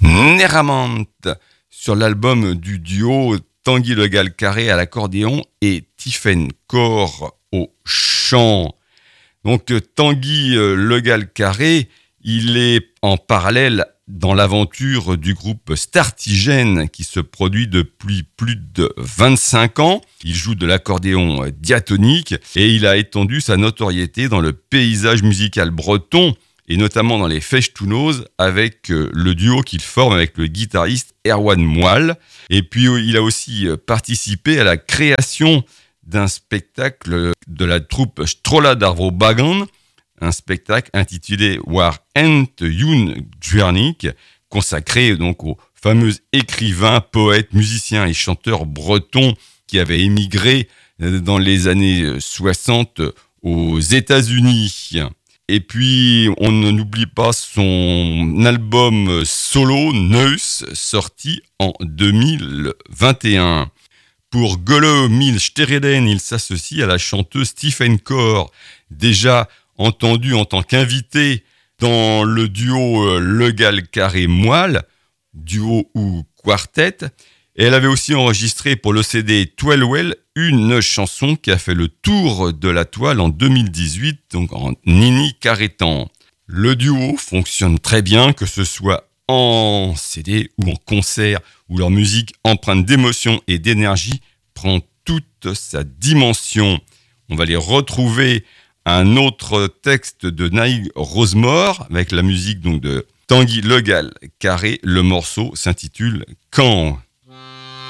Neramant sur l'album du duo Tanguy Le Gall Carré à l'accordéon et Tiffen Corr au chant. Donc Tanguy Le Gall Carré, il est en parallèle dans l'aventure du groupe Startigène qui se produit depuis plus de 25 ans. Il joue de l'accordéon diatonique et il a étendu sa notoriété dans le paysage musical breton et notamment dans les Fechtounos avec le duo qu'il forme avec le guitariste Erwan Moal. Et puis il a aussi participé à la création d'un spectacle de la troupe Strola d'Arvo Bagan, un spectacle intitulé War Ent Youn Djuernik, consacré donc aux fameux écrivains, poètes, musiciens et chanteurs bretons qui avaient émigré dans les années 60 aux États-Unis. Et puis, on n'oublie pas son album solo, Neus, sorti en 2021. Pour Golo Mil Stereden, il s'associe à la chanteuse Tiffen Corr, déjà entendue en tant qu'invitée dans le duo Le Gall Carré Moal, duo ou quartet. Et elle avait aussi enregistré pour le CD Twelwell une chanson qui a fait le tour de la toile en 2018, donc en Nini Carrétan. Le duo fonctionne très bien, que ce soit en CD ou en concert, où leur musique empreinte d'émotion et d'énergie prend toute sa dimension. On va les retrouver à un autre texte de Naïg Rosemore, avec la musique donc de Tanguy Le Gall Carré. Le morceau s'intitule « Quand ».